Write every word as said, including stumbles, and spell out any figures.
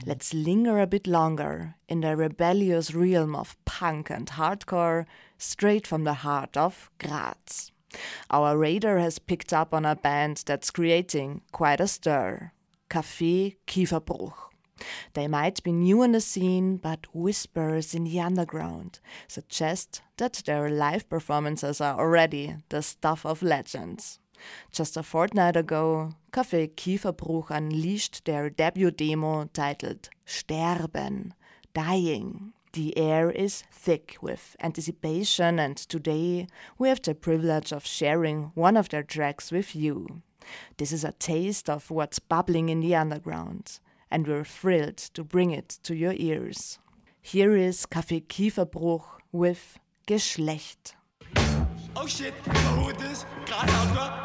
Let's linger a bit longer in the rebellious realm of punk and hardcore, straight from the heart of Graz. Our radar has picked up on a band that's creating quite a stir, Café Kieferbruch. They might be new in the scene, but whispers in the underground suggest that their live performances are already the stuff of legends. Just a fortnight ago, Café Kieferbruch unleashed their debut demo titled Sterben, Dying. The air is thick with anticipation, and today we have the privilege of sharing one of their tracks with you. This is a taste of what's bubbling in the underground, and we're thrilled to bring it to your ears. Here is Café Kieferbruch with Geschlecht. Oh shit, who is this? Gerade Hardcore?